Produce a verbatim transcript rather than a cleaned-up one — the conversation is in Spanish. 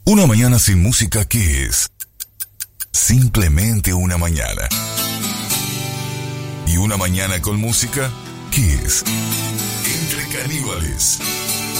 Una mañana sin música, ¿qué es? Simplemente una mañana. ¿Y una mañana con música? ¿Qué es? Entre caníbales.